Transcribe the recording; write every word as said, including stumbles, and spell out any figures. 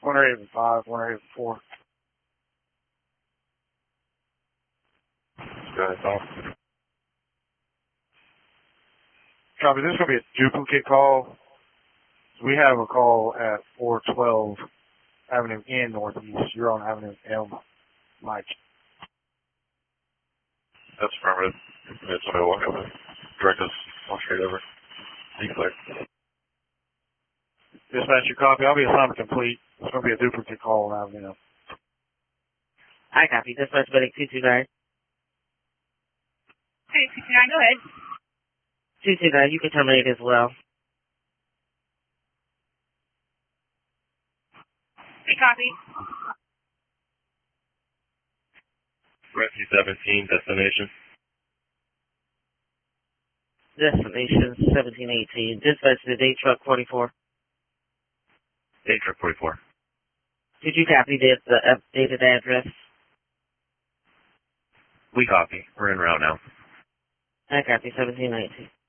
one oh eight and five, one oh eight and four. Go ahead, Tom. Copy. This is going to be a duplicate call. We have a call at four twelve Avenue N Northeast. You're on Avenue M, Mike. That's affirmative. Yeah, somebody walk over. Direct us all straight over. Be clear. Dispatcher copy. I'll be assignment complete. It's going to be a duplicate call on Avenue M. I copy. Dispatch medic two two nine. Hey, two two nine, go ahead. two two nine, you can terminate as well. Hey, copy. Rescue seventeen, destination. Destination seventeen eighteen. Dispatch to day truck forty-four. Day truck forty-four. Did you copy the, the updated address? We copy. We're en route now. I copy seventeen nineteen.